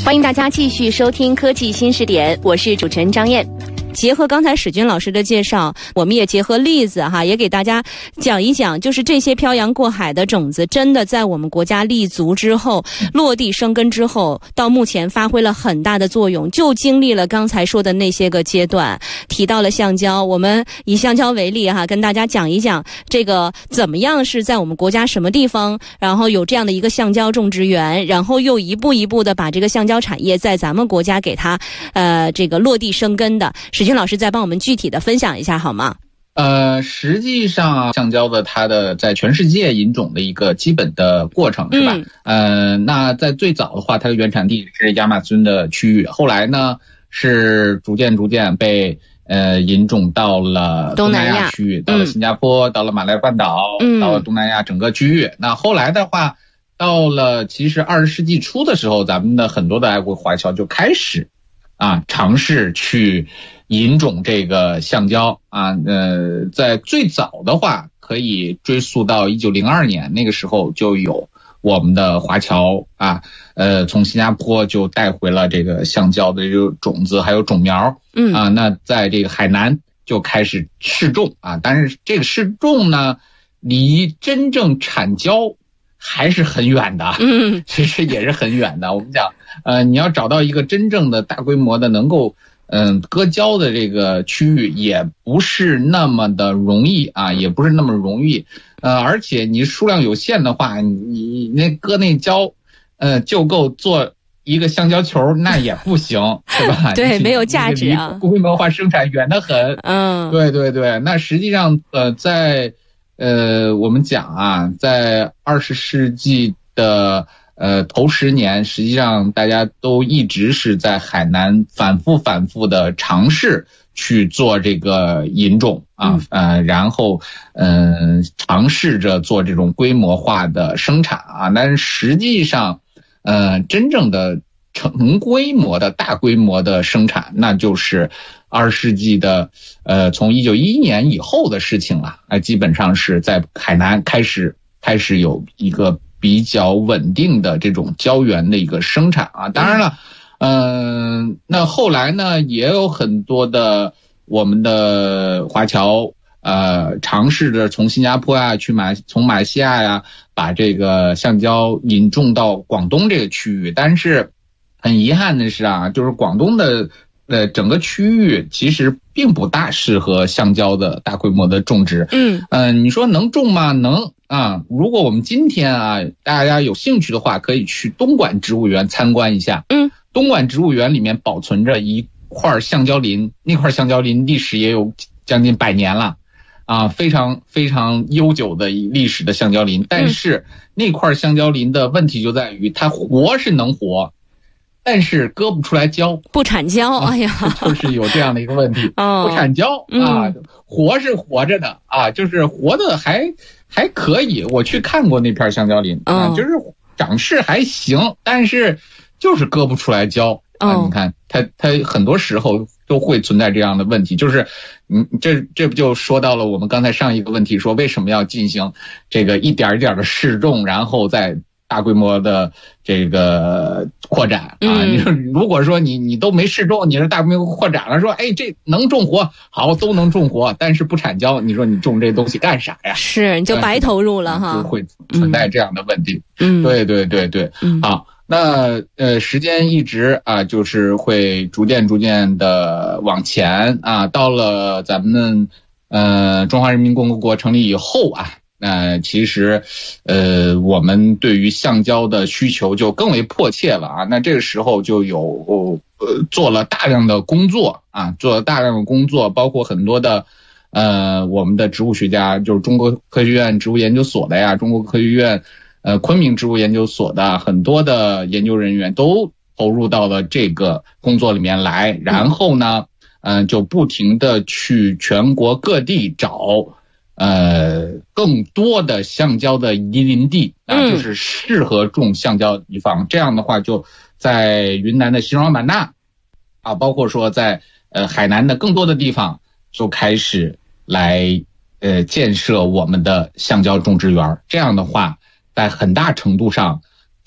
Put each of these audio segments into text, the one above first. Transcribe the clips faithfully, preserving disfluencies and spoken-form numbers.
欢迎大家继续收听科技新视点，我是主持人张燕。结合刚才史军老师的介绍，我们也结合例子哈，也给大家讲一讲，就是这些漂洋过海的种子真的在我们国家立足之后，落地生根之后，到目前发挥了很大的作用，就经历了刚才说的那些个阶段。提到了橡胶，我们以橡胶为例哈，跟大家讲一讲这个怎么样是在我们国家什么地方，然后有这样的一个橡胶种植园，然后又一步一步的把这个橡胶产业在咱们国家给它呃这个落地生根的。史军老师再帮我们具体的分享一下好吗？ 呃，实际上橡胶的它的在全世界引种的一个基本的过程是吧？嗯、呃，那在最早的话，它的原产地是亚马逊的区域，后来呢是逐渐逐渐被呃引种到了东南亚区域，到了新加坡，嗯、到了马来半岛，嗯、到了东南亚整个区域。那后来的话，到了其实二十世纪初的时候，咱们的很多的爱国华侨就开始啊尝试去引种这个橡胶啊，呃，在最早的话可以追溯到一九零二年，那个时候就有我们的华侨啊，呃，从新加坡就带回了这个橡胶的这个种子还有种苗，嗯啊，那在这个海南就开始试种啊，但是这个试种呢，离真正产胶还是很远的，嗯，其实也是很远的。我们讲，呃，你要找到一个真正的大规模的能够嗯，割胶的这个区域也不是那么的容易啊，也不是那么容易。呃，而且你数量有限的话，你那割那胶，呃，就够做一个橡胶球，那也不行，对吧？ 对，没有价值啊， 规模化生产远得很。嗯，对对对。那实际上，呃，在呃我们讲啊，在二十世纪的呃，头十年，实际上大家都一直是在海南反复反复的尝试去做这个引种啊，呃，然后嗯、呃，尝试着做这种规模化的生产啊，但是实际上，呃，真正的成规模的大规模的生产，那就是二十世纪的呃，从一九一一年以后的事情了，啊，基本上是在海南开始开始有一个比较稳定的这种胶原的一个生产啊，当然了，嗯、呃，那后来呢，也有很多的我们的华侨呃尝试着从新加坡啊去马从马来西亚呀、啊、把这个橡胶引种到广东这个区域，但是很遗憾的是啊，就是广东的呃整个区域其实并不大适合橡胶的大规模的种植。嗯嗯、呃，你说能种吗？能。啊，如果我们今天啊，大家有兴趣的话，可以去东莞植物园参观一下。嗯，东莞植物园里面保存着一块橡胶林，那块橡胶林历史也有将近百年了，啊，非常非常悠久的历史的橡胶林。但是那块橡胶林的问题就在于，它活是能活，但是割不出来胶， 不产胶。哎呀， 就是有这样的一个问题，哦、不产胶啊，嗯、活是活着的啊，就是活的还。还可以，我去看过那片橡胶林、哦、啊，就是长势还行，但是就是割不出来胶、哦、啊。你看它它很多时候都会存在这样的问题，就是嗯，这这不就说到了我们刚才上一个问题，说为什么要进行这个一点一点的试种，然后再大规模的这个扩展啊、嗯！你说如果说你你都没试种，你是大规模扩展了，说哎这能种活，好都能种活，但是不产胶，你说你种这东西干啥呀？ 是你就白投入了哈， 就会存在这样的问题。嗯，对对对对，嗯，好，那呃时间一直啊就是会逐渐逐渐的往前啊，到了咱们呃中华人民共和国成立以后啊。那、呃、其实，呃，我们对于橡胶的需求就更为迫切了啊。那这个时候就有呃做了大量的工作啊，做了大量的工作，包括很多的呃我们的植物学家，就是中国科学院植物研究所的呀，中国科学院呃昆明植物研究所的很多的研究人员都投入到了这个工作里面来，然后呢，嗯、呃，就不停的去全国各地找。呃，更多的橡胶的移林地啊，就是适合种橡胶的地方。嗯、这样的话，就在云南的西双版纳啊，包括说在呃海南的更多的地方，就开始来呃建设我们的橡胶种植园。这样的话，在很大程度上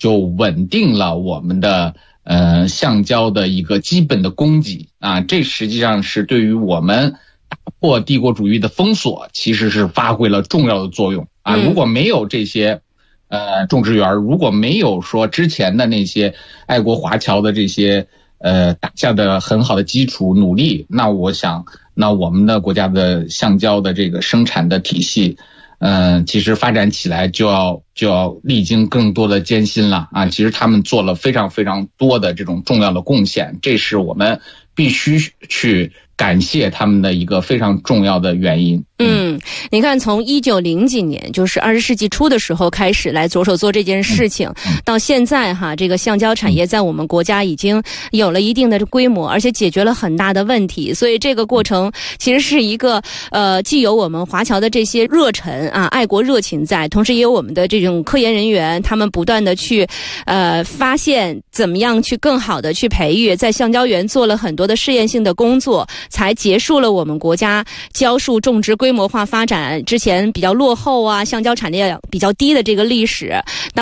就稳定了我们的呃橡胶的一个基本的供给啊，这实际上是对于我们打破帝国主义的封锁其实是发挥了重要的作用啊。如果没有这些呃种植园，如果没有说之前的那些爱国华侨的这些呃打下的很好的基础努力，那我想那我们的国家的橡胶的这个生产的体系嗯、呃，其实发展起来就要就要历经更多的艰辛了啊！其实他们做了非常非常多的这种重要的贡献，这是我们必须去感谢他们的一个非常重要的原因。 嗯，你看，从一九零几年，就是二十世纪初的时候开始来着手做这件事情，嗯、到现在哈，这个橡胶产业在我们国家已经有了一定的规模，而且解决了很大的问题。所以这个过程其实是一个呃，既有我们华侨的这些热忱啊、爱国热情在，同时也有我们的这种科研人员，他们不断的去呃发现怎么样去更好的去培育，在橡胶园做了很多的试验性的工作，才结束了我们国家胶树种植规模化发展之前比较落后啊，橡胶产业比较低的这个历史。